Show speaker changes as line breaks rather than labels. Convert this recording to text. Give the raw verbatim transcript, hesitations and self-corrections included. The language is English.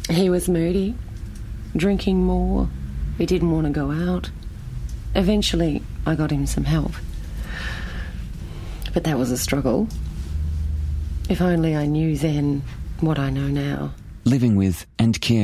He was moody, drinking more. He didn't want to go out. Eventually, I got him some help. But that was a struggle. If only I knew then what I know now.
Living with and caring